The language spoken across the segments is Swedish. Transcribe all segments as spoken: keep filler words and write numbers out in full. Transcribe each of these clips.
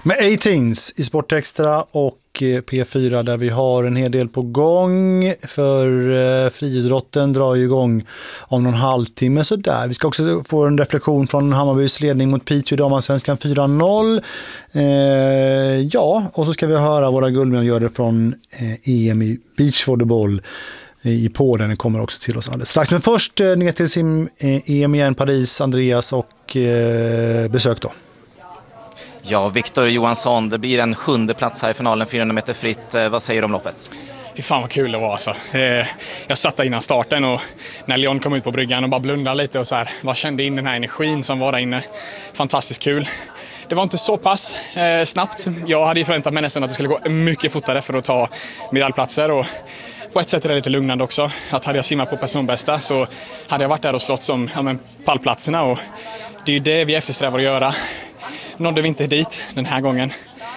Med A-Teens i Sportextra och P fyra där vi har en hel del på gång, för eh, friidrotten drar ju igång om någon halvtimme så där. Vi ska också få en reflektion från Hammarbys ledning mot Piteå Damallsvenskan fyra noll. Eh, ja, och så ska vi höra våra guldmedaljörer från eh, E M i beachvolleyboll i Polen. Den kommer också till oss alldeles strax. Men först eh, ner till sim eh, E M igen, Paris, Andreas och eh, besök då. Ja, Viktor Johansson, det blir en sjunde plats här i finalen, fyrahundra meter fritt. Vad säger du om loppet? Det är fan vad kul det var alltså. Jag satt där innan starten och när Leon kom ut på bryggan och bara blundade lite och så här, bara kände in den här energin som var där inne. Fantastiskt kul. Det var inte så pass eh, snabbt. Jag hade ju förväntat mig nästan att det skulle gå mycket fortare för att ta medaljplatser, och på ett sätt är det lite lugnande också. Att hade jag simmat på personbästa så hade jag varit där och slått som ja, men, pallplatserna, och det är ju det vi eftersträvar att göra. Nådde vi inte dit den här gången.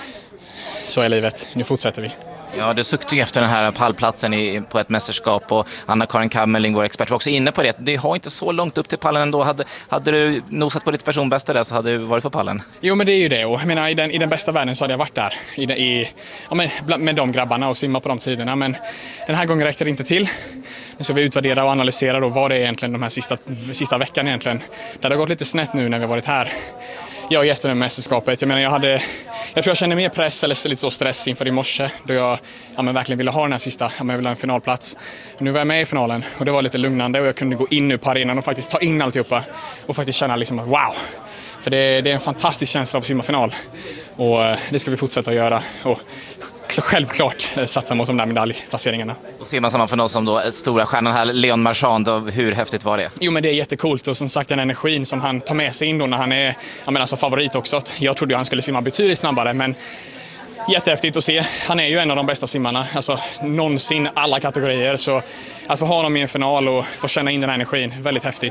Så är livet. Nu fortsätter vi. Ja, det suktade ju efter den här pallplatsen i, på ett mästerskap, och Anna-Karin Kammerling, vår expert, var också inne på det. Det har inte så långt upp till pallen ändå. Hade, hade du nosat på ditt personbästa där så hade du varit på pallen. Jo, men det är ju det. Och jag menar, i, den, i den bästa världen så hade jag varit där i, i, ja, men, med de grabbarna och simma på de tiderna. Men den här gången räckte det inte till. Nu ska vi utvärdera och analysera då vad det är egentligen de här sista, sista veckan egentligen. Det har gått lite snett nu när vi har varit här. Jag är jättenöjd med mästerskapet. Jag menar, jag hade, jag tror jag kände mer press eller lite så stress inför i morse då jag ja, men verkligen ville ha den här sista, ja, men jag ville ha en finalplats. Nu var jag med i finalen och det var lite lugnande, och jag kunde gå in nu på arenan och faktiskt ta in alltihopa och faktiskt känna liksom att wow. För det, det är en fantastisk känsla av att simma final, och det ska vi fortsätta att göra. Och självklart satsa mot de där medaljplaceringarna. Och ser man samma för någon som då stora stjärnan här, Leon Marchand, då, hur häftigt var det? Jo, men det är jättekult, och som sagt den energin som han tar med sig in då när han är jag menar, alltså favorit också. Jag trodde han skulle simma betydligt snabbare, men jättehäftigt att se. Han är ju en av de bästa simmarna, alltså någonsin alla kategorier, så att få ha honom i en final och få känna in den här energin, väldigt häftigt.